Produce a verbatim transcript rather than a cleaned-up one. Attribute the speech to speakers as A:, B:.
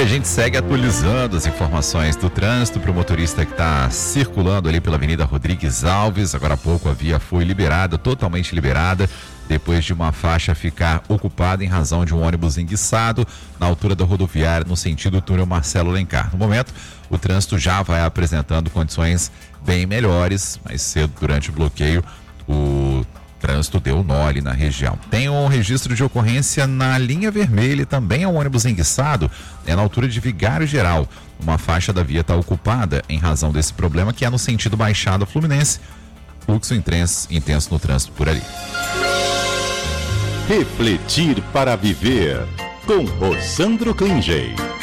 A: a gente segue atualizando as informações do trânsito para o motorista que está circulando ali pela Avenida Rodrigues Alves. Agora há pouco a via foi liberada, totalmente liberada, depois de uma faixa ficar ocupada em razão de um ônibus enguiçado na altura da rodoviária no sentido túnel Marcelo Alencar. No momento, o trânsito já vai apresentando condições bem melhores. Mais cedo, durante o bloqueio, o trânsito deu nó ali na região. Tem um registro de ocorrência na linha vermelha e também é um ônibus enguiçado, é na altura de Vigário Geral. Uma faixa da via está ocupada em razão desse problema, que é no sentido Baixada Fluminense. Fluxo intenso, intenso no trânsito por ali.
B: Refletir para viver, com Rosandro Klinger.